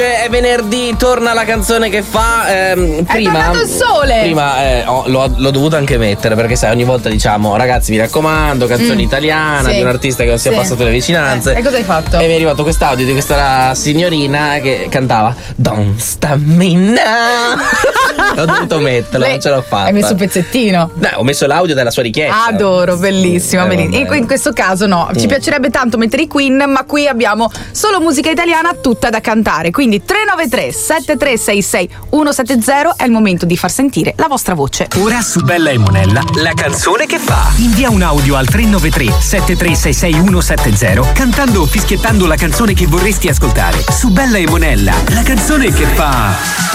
È venerdì, torna la canzone che fa. Prima, è tornato il sole. Prima l'ho dovuto anche mettere, perché sai, ogni volta diciamo ragazzi mi raccomando, canzone italiana di un artista che non sia passato le vicinanze. E cosa hai fatto? E mi è arrivato quest'audio di questa signorina che cantava Don't Stop Me Now. L'ho dovuto metterlo, non ce l'ho fatta. Hai messo un pezzettino? No, ho messo l'audio della sua richiesta. Adoro, bellissima. In questo caso no, ci piacerebbe tanto mettere i Queen, ma qui abbiamo solo musica italiana tutta da cantare. Quindi 393 7366 170 è il momento di far sentire la vostra voce. Ora su Bella e Monella, la canzone che fa. Invia un audio al 393 7366 170 cantando o fischiettando la canzone che vorresti ascoltare. Su Bella e Monella, la canzone che fa.